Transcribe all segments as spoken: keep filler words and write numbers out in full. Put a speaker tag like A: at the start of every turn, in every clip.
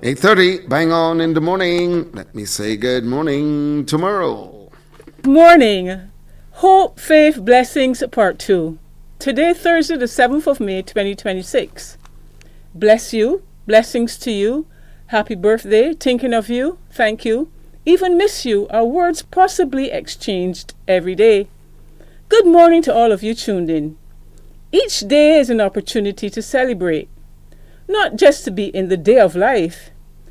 A: eight thirty, bang on in the morning. Let me say good morning tomorrow.
B: Morning. Hope, Faith, Blessings, Part two. Today, Thursday, the seventh of May, twenty twenty-six. Bless you. Blessings to you. Happy birthday. Thinking of you. Thank you. Even miss you are words possibly exchanged every day. Good morning to all of you tuned in. Each day is an opportunity to celebrate, not just to be in the day of life.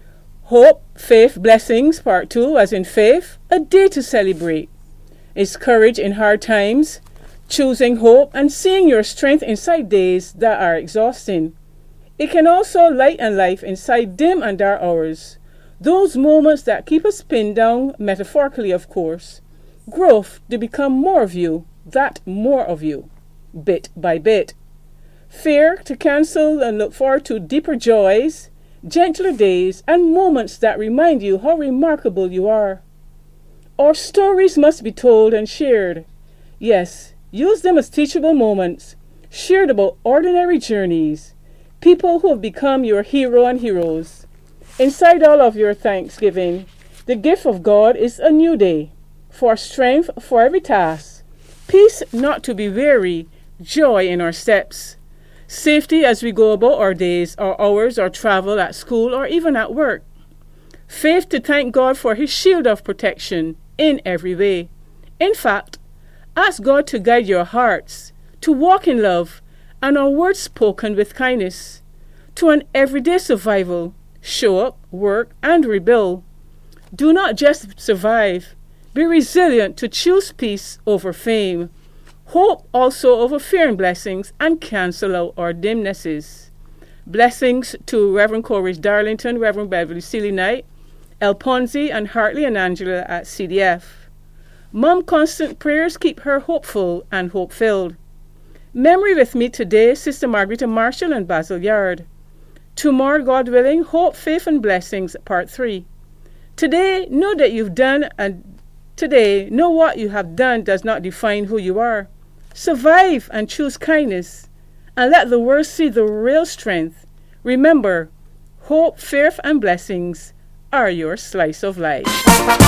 B: Hope, Faith, Blessings, Part two, as in faith, a day to celebrate. Is courage in hard times, choosing hope and seeing your strength inside days that are exhausting. It can also lighten life inside dim and dark hours, those moments that keep us pinned down, metaphorically of course. Growth to become more of you, that more of you, bit by bit. Fear to cancel and look forward to deeper joys, gentler days, and moments that remind you how remarkable you are. Our stories must be told and shared. Yes, use them as teachable moments, shared about ordinary journeys, people who have become your hero and heroes. Inside all of your thanksgiving, the gift of God is a new day, for strength for every task, peace not to be weary, joy in our steps, safety as we go about our days, our hours, our travel at school, or even at work. Faith to thank God for his shield of protection in every way. In fact, ask God to guide your hearts, to walk in love, and our words spoken with kindness, to an everyday survival, show up, work, and rebuild. Do not just survive, be resilient to choose peace over fame, hope also over fear and blessings, and cancel out our dimnesses. Blessings to Reverend Coleridge Darlington, Reverend Beverly Seeley Knight, El Ponzi, and Hartley and Angela at C D F. Mom constant prayers keep her hopeful and hope-filled. Memory with me today, Sister Margarita Marshall and Basil Yard. Tomorrow, God willing, Hope, Faith, and Blessings, Part three. Today, know that you've done, and today, know what you have done does not define who you are. Survive and choose kindness, and let the world see the real strength. Remember, hope, faith, and blessings are your slice of life.